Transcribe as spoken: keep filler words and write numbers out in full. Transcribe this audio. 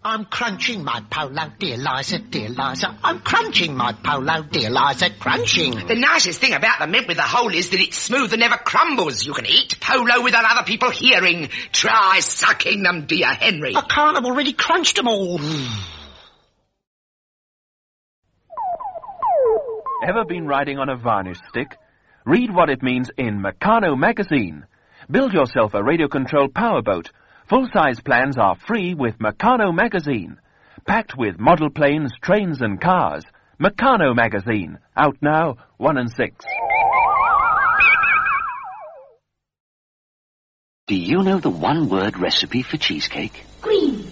I'm crunching my polo, dear Liza, dear Liza. I'm crunching my polo, dear Liza, crunching. The nicest thing about the mint with the hole is that it's smooth and never crumbles. You can eat polo without other people hearing. Try sucking them, dear Henry. I can't, I've already crunched them all. Ever been riding on a varnish stick? Read what it means in Meccano magazine. Build yourself a radio-controlled powerboat. Full-size plans are free with Meccano magazine. Packed with model planes, trains and cars. Meccano magazine. Out now, one and six. Do you know the one-word recipe for cheesecake? Green.